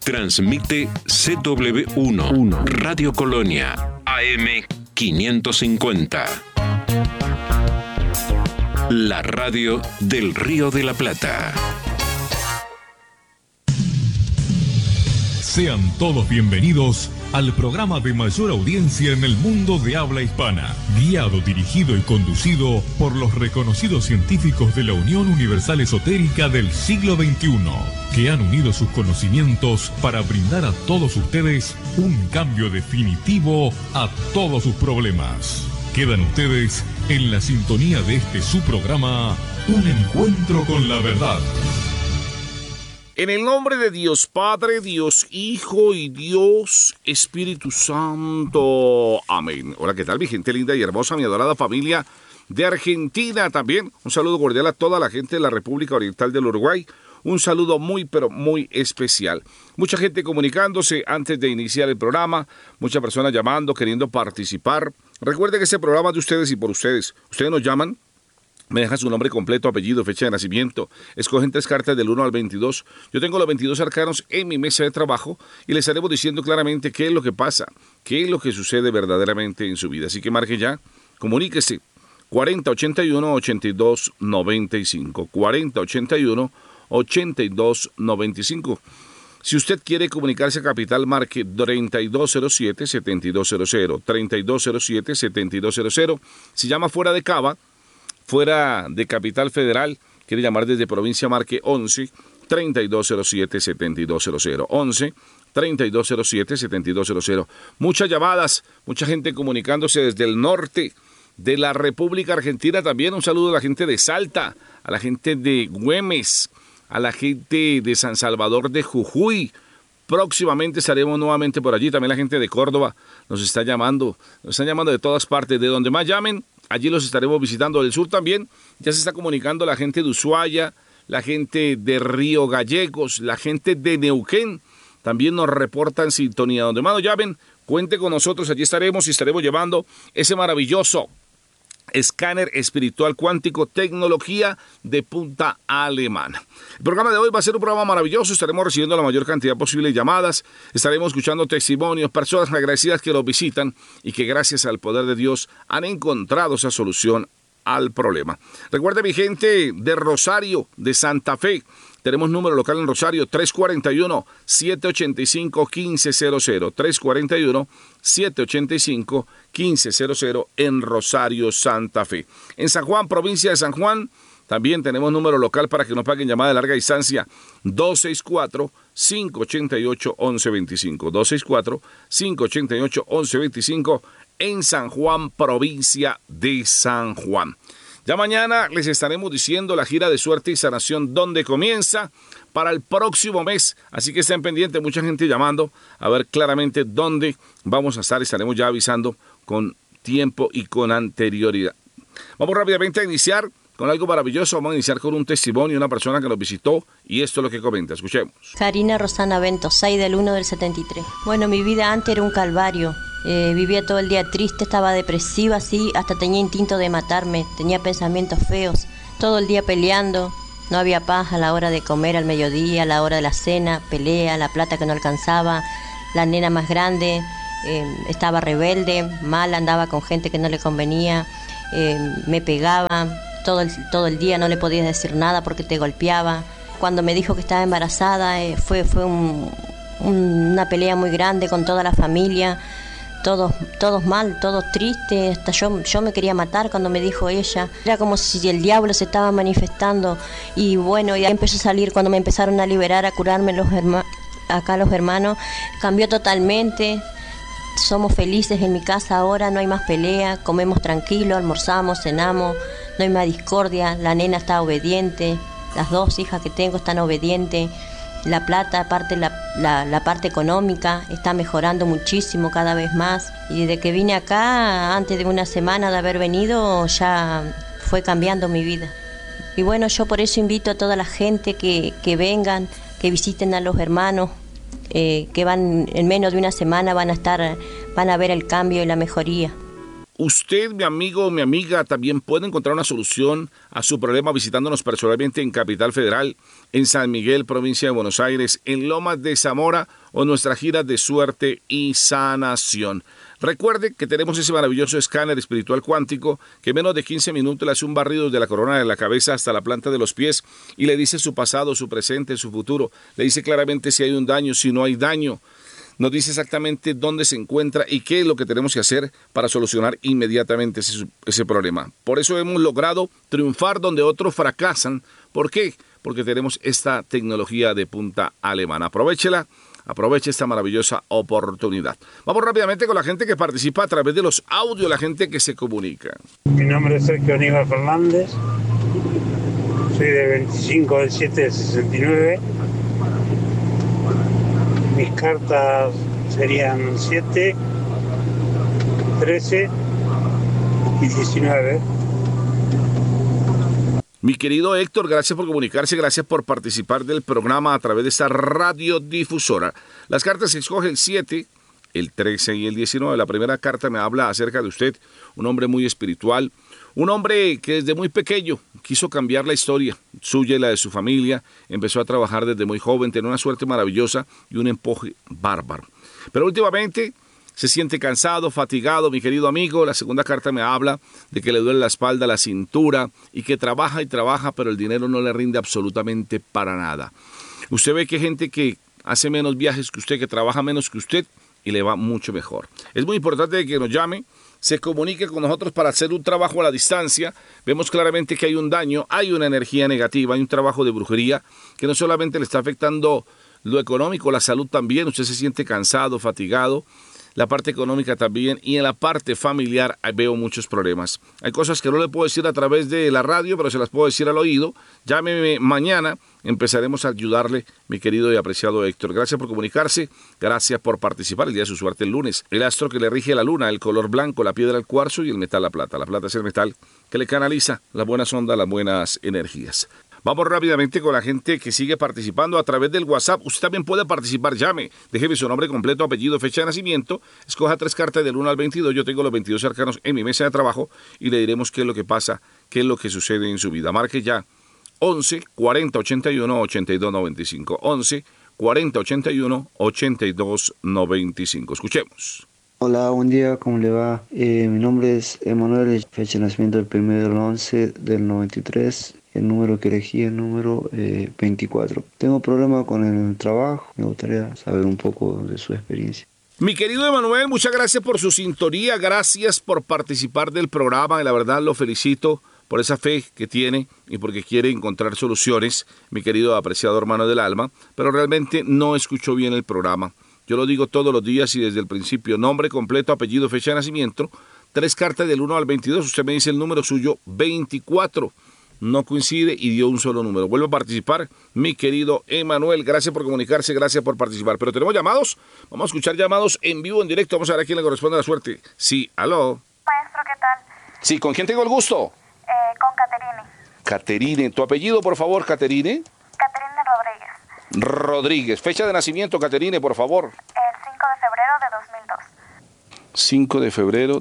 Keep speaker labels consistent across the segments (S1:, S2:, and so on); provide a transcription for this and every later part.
S1: Transmite CW1, Radio Colonia, AM 550. La radio del Río de la Plata.
S2: Sean todos bienvenidos al programa de mayor audiencia en el mundo de habla hispana, guiado, dirigido y conducido por los reconocidos científicos de la Unión Universal Esotérica del siglo XXI, que han unido sus conocimientos para brindar a todos ustedes un cambio definitivo a todos sus problemas. Quedan ustedes en la sintonía de este su programa, Un Encuentro con la Verdad.
S3: En el nombre de Dios Padre, Dios Hijo y Dios Espíritu Santo. Amén. Hola, ¿qué tal, mi gente linda y hermosa, mi adorada familia de Argentina también? Un saludo cordial a toda la gente de la República Oriental del Uruguay. Un saludo muy, pero muy especial. Mucha gente comunicándose antes de iniciar el programa, muchas personas llamando, queriendo participar. Recuerden que este programa es de ustedes y por ustedes. Ustedes nos llaman, me dejan su nombre completo, apellido, fecha de nacimiento. Escogen 3 cartas del 1 al 22. Yo tengo los 22 arcanos en mi mesa de trabajo y les estaremos diciendo claramente qué es lo que pasa, qué es lo que sucede verdaderamente en su vida. Así que marque ya, comuníquese. 4081-8295. 4081-8295. Si usted quiere comunicarse a Capital, marque 3207-7200. 3207-7200. Si llama fuera de Cava, fuera de Capital Federal, quiere llamar desde provincia, marque 11-3207-7200. 11-3207-7200. Muchas llamadas, mucha gente comunicándose desde el norte de la República Argentina. También un saludo a la gente de Salta, a la gente de Güemes, a la gente de San Salvador de Jujuy. Próximamente estaremos nuevamente por allí. También la gente de Córdoba nos están llamando de todas partes. De donde más llamen, allí los estaremos visitando. Del sur también ya se está comunicando la gente de Ushuaia, la gente de Río Gallegos, la gente de Neuquén. También nos reportan sintonía. Donde más nos llamen, cuente con nosotros. Allí estaremos y estaremos llevando ese maravilloso escáner espiritual cuántico, tecnología de punta alemana. El programa de hoy va a ser un programa maravilloso. Estaremos recibiendo la mayor cantidad posible de llamadas. Estaremos escuchando testimonios, personas agradecidas que nos visitan y que gracias al poder de Dios han encontrado esa solución al problema. Recuerde, mi gente de Rosario, de Santa Fe, tenemos número local en Rosario, 341-785-1500. 341-785-1500 en Rosario, Santa Fe. En San Juan, provincia de San Juan, también tenemos número local para que nos paguen llamada de larga distancia, 264-588-1125. 264-588-1125 en San Juan, provincia de San Juan. Ya mañana les estaremos diciendo la gira de suerte y sanación dónde comienza para el próximo mes. Así que estén pendientes, mucha gente llamando a ver claramente dónde vamos a estar. Estaremos ya avisando con tiempo y con anterioridad. Vamos rápidamente a iniciar con algo maravilloso. Vamos a iniciar con un testimonio de una persona que nos visitó y esto es lo que comenta. Escuchemos.
S4: Karina Rosana Bento, 6 del 1 del 73. Bueno, mi vida antes era un calvario. Vivía todo el día triste, estaba depresiva, así, hasta tenía instinto de matarme, tenía pensamientos feos, todo el día peleando, no había paz a la hora de comer, al mediodía, a la hora de la cena, pelea, la plata que no alcanzaba, la nena más grande, estaba rebelde, mal, andaba con gente que no le convenía, me pegaba, todo el día no le podías decir nada porque te golpeaba. Cuando me dijo que estaba embarazada, fue una pelea muy grande con toda la familia. Todos mal, todos tristes, hasta yo me quería matar cuando me dijo ella. Era como si el diablo se estaba manifestando. Y bueno, ya empezó a salir cuando me empezaron a liberar, a curarme los hermanos. Cambió totalmente. Somos felices en mi casa ahora, no hay más pelea, comemos tranquilo, almorzamos, cenamos, no hay más discordia. La nena está obediente, las 2 hijas que tengo están obedientes. La plata, aparte la parte económica, está mejorando muchísimo cada vez más. Y desde que vine acá, antes de una semana de haber venido, ya fue cambiando mi vida. Y bueno, yo por eso invito a toda la gente que vengan, que visiten a los hermanos, que van en menos de una semana van a ver el cambio y la mejoría.
S3: Usted, mi amigo o mi amiga, también puede encontrar una solución a su problema visitándonos personalmente en Capital Federal, en San Miguel, provincia de Buenos Aires, en Lomas de Zamora o en nuestra gira de suerte y sanación. Recuerde que tenemos ese maravilloso escáner espiritual cuántico que en menos de 15 minutos le hace un barrido desde la corona de la cabeza hasta la planta de los pies y le dice su pasado, su presente, su futuro. Le dice claramente si hay un daño, si no hay daño. Nos dice exactamente dónde se encuentra y qué es lo que tenemos que hacer para solucionar inmediatamente ese problema. Por eso hemos logrado triunfar donde otros fracasan. ¿Por qué? Porque tenemos esta tecnología de punta alemana. Aprovechela, aproveche esta maravillosa oportunidad. Vamos rápidamente con la gente que participa a través de los audios, la gente que se comunica.
S5: Mi nombre es Sergio Aníbal Fernández, soy del 25 del 7 del 69. Mis cartas serían 7, 13 y 19.
S3: Mi querido Héctor, gracias por comunicarse, gracias por participar del programa a través de esta radiodifusora. Las cartas se escoge el 7, el 13 y el 19. La primera carta me habla acerca de usted, un hombre muy espiritual, un hombre que desde muy pequeño quiso cambiar la historia suya y la de su familia, empezó a trabajar desde muy joven, tenía una suerte maravillosa y un empuje bárbaro. Pero últimamente se siente cansado, fatigado, mi querido amigo. La segunda carta me habla de que le duele la espalda, la cintura y que trabaja y trabaja, pero el dinero no le rinde absolutamente para nada. Usted ve que hay gente que hace menos viajes que usted, que trabaja menos que usted y le va mucho mejor. Es muy importante que nos llame, se comunique con nosotros para hacer un trabajo a la distancia. Vemos claramente que hay un daño, hay una energía negativa, hay un trabajo de brujería que no solamente le está afectando lo económico, la salud también. Usted se siente cansado, fatigado, la parte económica también, y en la parte familiar veo muchos problemas. Hay cosas que no le puedo decir a través de la radio, pero se las puedo decir al oído. Llámeme mañana, empezaremos a ayudarle, mi querido y apreciado Héctor. Gracias por comunicarse, gracias por participar. El día de su suerte el lunes. El astro que le rige la luna, el color blanco, la piedra el cuarzo y el metal la plata. La plata es el metal que le canaliza las buenas ondas, las buenas energías. Vamos rápidamente con la gente que sigue participando a través del WhatsApp. Usted también puede participar, llame, déjeme su nombre completo, apellido, fecha de nacimiento, escoja 3 cartas del 1 al 22, yo tengo los 22 arcanos en mi mesa de trabajo y le diremos qué es lo que pasa, qué es lo que sucede en su vida. Marque ya 11 40 81 82 95, 11 40 81 82 95. Escuchemos.
S6: Hola, buen día, ¿cómo le va? Mi nombre es Emanuel, fecha de nacimiento del 1/11 del 93. El número que elegí es el número 24. Tengo problemas con el trabajo. Me gustaría saber un poco de su experiencia.
S3: Mi querido Emanuel, muchas gracias por su sintonía. Gracias por participar del programa. Y la verdad lo felicito por esa fe que tiene y porque quiere encontrar soluciones, mi querido apreciado hermano del alma. Pero realmente no escuchó bien el programa. Yo lo digo todos los días y desde el principio. Nombre completo, apellido, fecha de nacimiento. 3 cartas del 1 al 22. Usted me dice el número suyo, 24. No coincide y dio un solo número. Vuelvo a participar, mi querido Emanuel. Gracias por comunicarse, gracias por participar. Pero tenemos llamados, vamos a escuchar llamados en vivo, en directo. Vamos a ver a quién le corresponde la suerte. Sí, aló.
S7: Maestro, ¿qué tal?
S3: Sí, ¿con quién tengo el gusto?
S7: Con Caterine.
S3: Caterine, tu apellido, por favor, Caterine.
S7: Caterine Rodríguez.
S3: Rodríguez. Fecha de nacimiento, Caterine, por favor.
S7: El 5 de febrero de 2002.
S3: 5 de febrero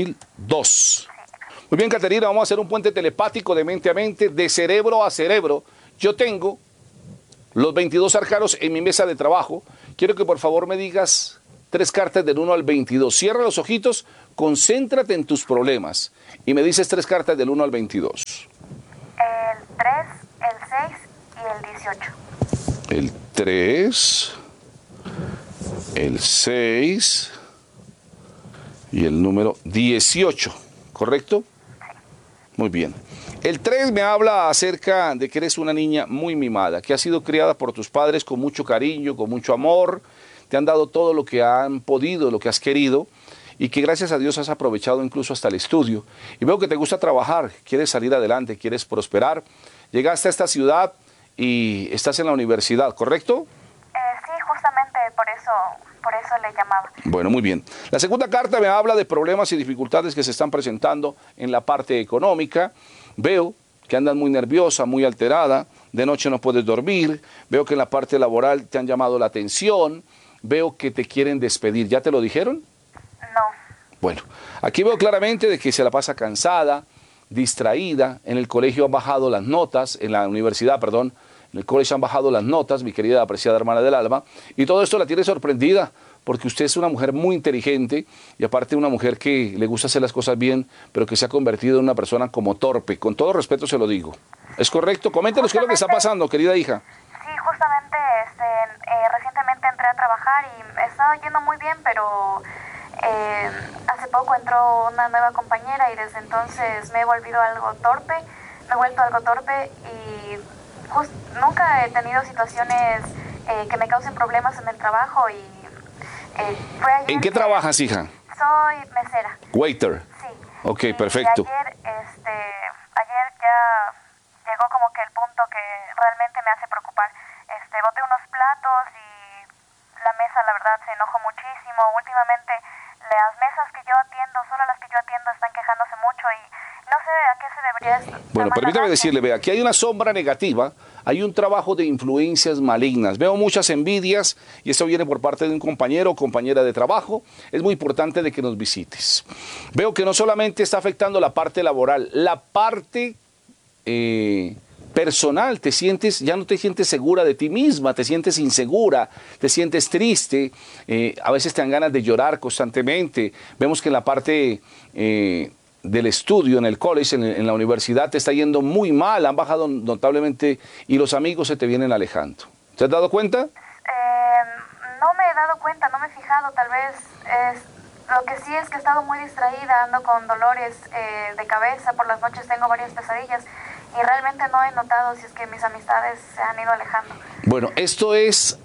S3: 2002. Muy bien, Caterina, vamos a hacer un puente telepático de mente a mente, de cerebro a cerebro. Yo tengo los 22 arcanos en mi mesa de trabajo. Quiero que por favor me digas 3 cartas del 1 al 22. Cierra los ojitos, concéntrate en tus problemas y me dices 3 cartas del 1 al 22.
S7: El 3, el 6 y el 18.
S3: El 3, el 6 y el número 18, ¿correcto? Muy bien. El 3 me habla acerca de que eres una niña muy mimada, que has sido criada por tus padres con mucho cariño, con mucho amor, te han dado todo lo que han podido, lo que has querido, y que gracias a Dios has aprovechado incluso hasta el estudio. Y veo que te gusta trabajar, quieres salir adelante, quieres prosperar. Llegaste a esta ciudad y estás en la universidad, ¿correcto?
S7: Sí, justamente por eso le llamaba.
S3: Bueno, muy bien. La segunda carta me habla de problemas y dificultades que se están presentando en la parte económica. Veo que andas muy nerviosa, muy alterada, de noche no puedes dormir, veo que en la parte laboral te han llamado la atención, veo que te quieren despedir. ¿Ya te lo dijeron?
S7: No.
S3: Bueno, aquí veo claramente de que se la pasa cansada, distraída. En el colegio han bajado las notas, en la universidad, perdón, en el colegio han bajado las notas, mi querida apreciada hermana del alma, y todo esto la tiene sorprendida, porque usted es una mujer muy inteligente y aparte una mujer que le gusta hacer las cosas bien, pero que se ha convertido en una persona como torpe. Con todo respeto se lo digo. ¿Es correcto? Coméntenos qué es lo que está pasando, querida hija.
S7: Sí, justamente recientemente entré a trabajar y estaba yendo muy bien, pero hace poco entró una nueva compañera y desde entonces me he vuelto algo torpe y nunca he tenido situaciones que me causen problemas en el trabajo y fue ayer.
S3: ¿En qué trabajas, hija?
S7: Soy mesera.
S3: Waiter.
S7: Sí.
S3: Ok, perfecto.
S7: Y ayer ya llegó como que el punto que realmente me hace preocupar. Boté unos platos y la mesa, la verdad, se enojó muchísimo. Últimamente las mesas que yo atiendo, solo las que yo atiendo, están quejándose mucho y no sé a qué se debería estar.
S3: Bueno, permítame decirle, vea, aquí hay una sombra negativa, hay un trabajo de influencias malignas. Veo muchas envidias y esto viene por parte de un compañero o compañera de trabajo. Es muy importante de que nos visites. Veo que no solamente está afectando la parte laboral, la parte personal, ya no te sientes segura de ti misma, te sientes insegura, te sientes triste, a veces te dan ganas de llorar constantemente. Vemos que en la parte del estudio, en el college, en la universidad, te está yendo muy mal, han bajado notablemente y los amigos se te vienen alejando. ¿Te has dado cuenta?
S7: No me he dado cuenta, no me he fijado, tal vez lo que sí es que he estado muy distraída, ando con dolores de cabeza, por las noches tengo varias pesadillas y realmente no he notado si es que mis amistades se han ido alejando.
S3: Bueno, esto es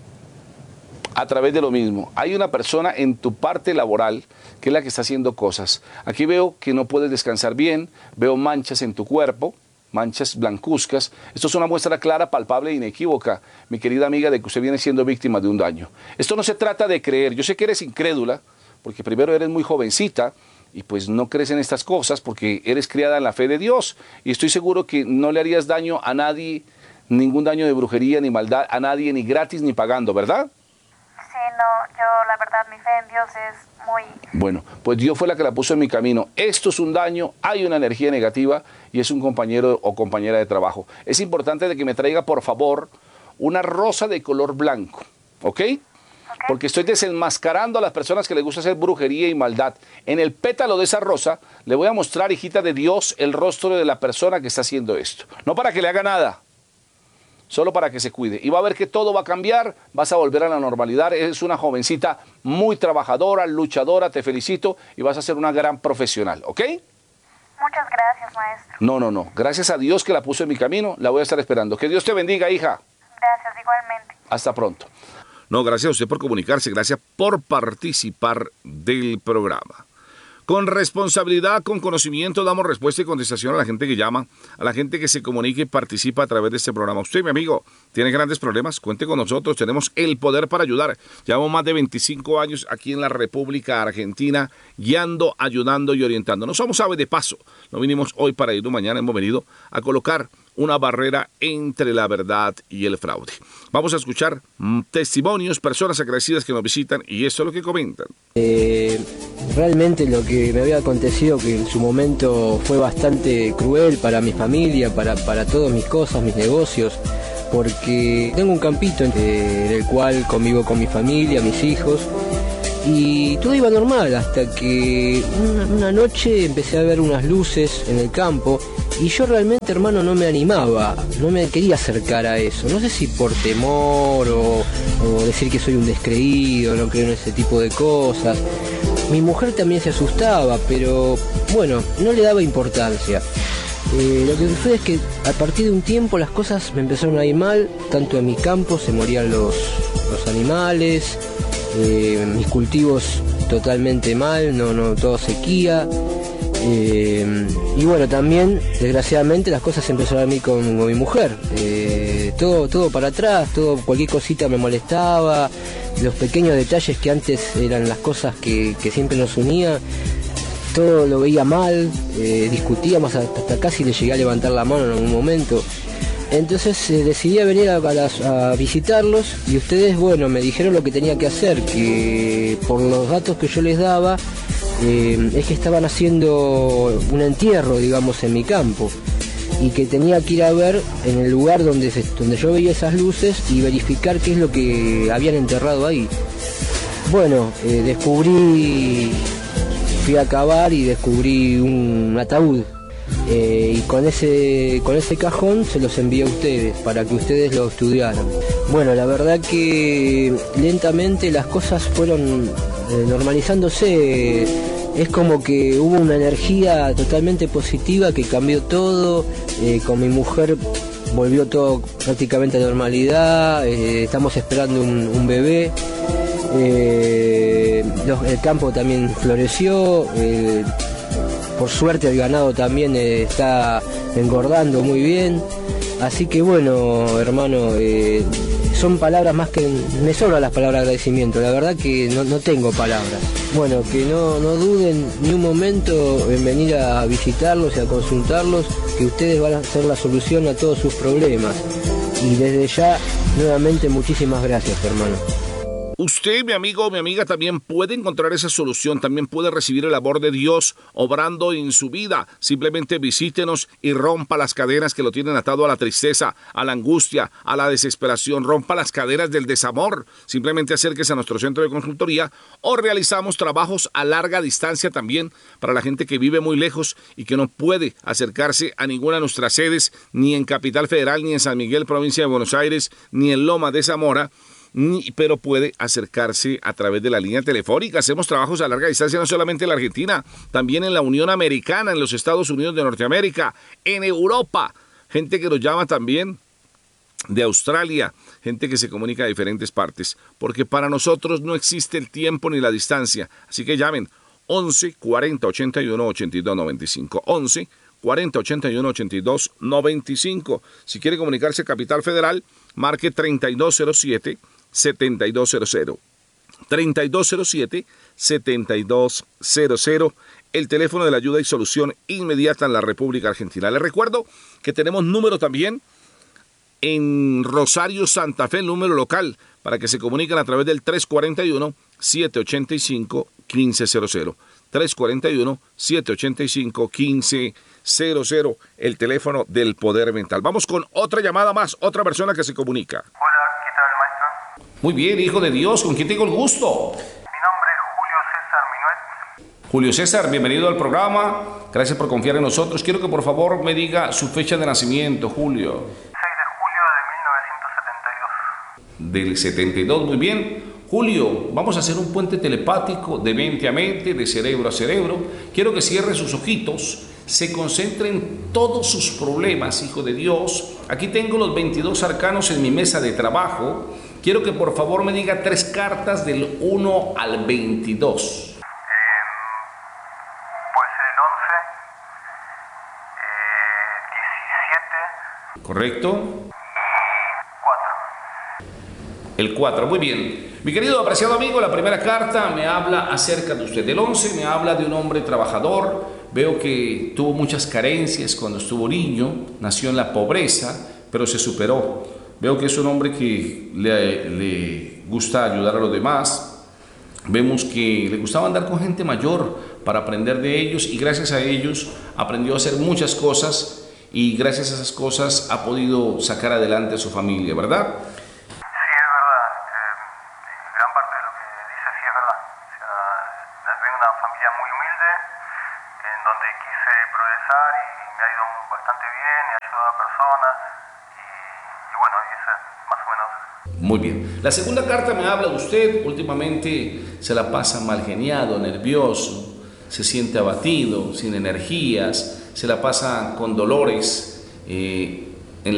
S3: a través de lo mismo. Hay una persona en tu parte laboral que es la que está haciendo cosas. Aquí veo que no puedes descansar bien, veo manchas en tu cuerpo, manchas blancuzcas. Esto es una muestra clara, palpable e inequívoca, mi querida amiga, de que usted viene siendo víctima de un daño. Esto no se trata de creer. Yo sé que eres incrédula, porque primero eres muy jovencita y pues no crees en estas cosas porque eres criada en la fe de Dios. Y estoy seguro que no le harías daño a nadie, ningún daño de brujería ni maldad a nadie, ni gratis ni pagando, ¿verdad?
S7: Sí, no, yo la verdad mi fe en Dios es muy...
S3: Bueno, pues Dios fue la que la puso en mi camino. Esto es un daño, hay una energía negativa y es un compañero o compañera de trabajo. Es importante de que me traiga, por favor, una rosa de color blanco, ¿ok? Porque estoy desenmascarando a las personas que les gusta hacer brujería y maldad. En el pétalo de esa rosa le voy a mostrar, hijita de Dios, el rostro de la persona que está haciendo esto. No para que le haga nada, solo para que se cuide. Y va a ver que todo va a cambiar, vas a volver a la normalidad. Eres una jovencita muy trabajadora, luchadora, te felicito y vas a ser una gran profesional, ¿ok?
S7: Muchas gracias, maestro.
S3: No. Gracias a Dios que la puso en mi camino, la voy a estar esperando. Que Dios te bendiga, hija.
S7: Gracias, igualmente.
S3: Hasta pronto. No, gracias a usted por comunicarse, gracias por participar del programa. Con responsabilidad, con conocimiento, damos respuesta y contestación a la gente que llama, a la gente que se comunica y participa a través de este programa. Usted, mi amigo, tiene grandes problemas, cuente con nosotros, tenemos el poder para ayudar. Llevamos más de 25 años aquí en la República Argentina, guiando, ayudando y orientando. No somos aves de paso, no vinimos hoy para irnos mañana, hemos venido a colocar una barrera entre la verdad y el fraude. Vamos a escuchar testimonios, personas agradecidas que nos visitan y esto es lo que comentan.
S8: Realmente lo que me había acontecido, que en su momento fue bastante cruel para mi familia, para todas mis cosas, mis negocios, porque tengo un campito en el cual convivo con mi familia, mis hijos, y todo iba normal hasta que una noche empecé a ver unas luces en el campo y yo realmente, hermano, no me animaba, no me quería acercar a eso. No sé si por temor o decir que soy un descreído, no creo en ese tipo de cosas. Mi mujer también se asustaba, pero bueno, no le daba importancia. Lo que sucede es que a partir de un tiempo las cosas me empezaron a ir mal, tanto en mi campo se morían los animales, mis cultivos totalmente mal, no todo sequía. Y bueno, también desgraciadamente las cosas empezaron a mí con mi mujer, todo para atrás, cualquier cosita me molestaba, los pequeños detalles que antes eran las cosas que siempre nos unía, todo lo veía mal, discutíamos, hasta casi le llegué a levantar la mano en algún momento. Entonces decidí venir a visitarlos y ustedes, bueno, me dijeron lo que tenía que hacer, que por los datos que yo les daba, es que estaban haciendo un entierro, digamos, en mi campo, y que tenía que ir a ver en el lugar donde yo veía esas luces y verificar qué es lo que habían enterrado ahí. Bueno, fui a cavar y descubrí un ataúd, y con ese cajón se los envié a ustedes para que ustedes lo estudiaran. Bueno, la verdad que lentamente las cosas fueron normalizándose. Es como que hubo una energía totalmente positiva que cambió todo. Con mi mujer volvió todo prácticamente a normalidad. Estamos esperando un bebé. El campo también floreció. Por suerte el ganado también está engordando muy bien. Así que bueno, hermano, son palabras más que... Me sobran las palabras de agradecimiento, la verdad que no tengo palabras. Bueno, que no duden ni un momento en venir a visitarlos y a consultarlos, que ustedes van a hacer la solución a todos sus problemas. Y desde ya, nuevamente, muchísimas gracias, hermano.
S3: Usted, mi amigo o mi amiga, también puede encontrar esa solución, también puede recibir el amor de Dios obrando en su vida. Simplemente visítenos y rompa las cadenas que lo tienen atado a la tristeza, a la angustia, a la desesperación. Rompa las cadenas del desamor. Simplemente acérquese a nuestro centro de consultoría o realizamos trabajos a larga distancia también para la gente que vive muy lejos y que no puede acercarse a ninguna de nuestras sedes, ni en Capital Federal, ni en San Miguel, provincia de Buenos Aires, ni en Loma de Zamora, pero puede acercarse a través de la línea telefónica. Hacemos trabajos a larga distancia no solamente en la Argentina, también en la Unión Americana, en los Estados Unidos de Norteamérica, en Europa. Gente que nos llama también de Australia, gente que se comunica de diferentes partes, porque para nosotros no existe el tiempo ni la distancia. Así que llamen 11 40 81 82 95. 11 40 81 82 95. Si quiere comunicarse a Capital Federal, marque 3207 7200. 3207-7200, el teléfono de la ayuda y solución inmediata en la República Argentina. Les recuerdo que tenemos número también en Rosario, Santa Fe, el número local, para que se comuniquen a través del 341-785-1500. 341-785-1500, el teléfono del poder mental. Vamos con otra llamada más, otra persona que se comunica. Muy bien, hijo de Dios, ¿con quién tengo el gusto?
S9: Mi nombre es Julio César Minuet.
S3: Julio César, bienvenido al programa. Gracias por confiar en nosotros. Quiero que por favor me diga su fecha de nacimiento, Julio.
S9: 6 de julio de 1972.
S3: Del 72, muy bien. Julio, vamos a hacer un puente telepático de mente a mente, de cerebro a cerebro. Quiero que cierre sus ojitos, se concentre en todos sus problemas, hijo de Dios. Aquí tengo los 22 arcanos en mi mesa de trabajo. Quiero que por favor me diga 3 cartas del 1 al 22.
S9: Puede ser el 11, 17.
S3: ¿Correcto?
S9: Y 4.
S3: El 4, muy bien. Mi querido apreciado amigo, la primera carta me habla acerca de usted. El 11 me habla de un hombre trabajador. Veo que tuvo muchas carencias cuando estuvo niño, nació en la pobreza, pero se superó. Veo que es un hombre que le gusta ayudar a los demás. Vemos que le gustaba andar con gente mayor para aprender de ellos y gracias a ellos aprendió a hacer muchas cosas y gracias a esas cosas ha podido sacar adelante a su familia, ¿verdad?
S9: Sí, es verdad. Gran parte de lo que dice sí es verdad. O sea, nací en una familia muy humilde en donde quise progresar y me ha ido bastante bien, he ayudado a personas. Y bueno, esa es más o menos.
S3: Muy bien. La segunda carta me habla de usted. Últimamente se la pasa mal geniado, nervioso, se siente abatido, sin energías, se la pasa con dolores.